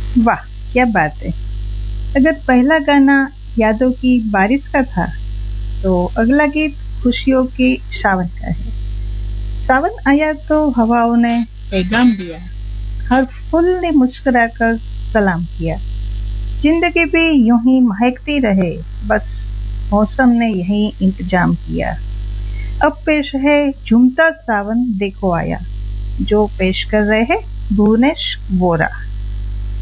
वाह, क्या बात है। अगर पहला गाना यादों की बारिश का था, तो अगला गीत खुशियों की सावन का है। सावन आया तो हवाओं ने पैगाम दिया, हर फूल ने मुस्कुराकर सलाम किया। जिंदगी भी यूं ही महकती रहे, बस मौसम ने यही इंतजाम किया। अब पेश है झूमता सावन देखो आया, जो पेश कर रहे हैं भुवनेश वोरा।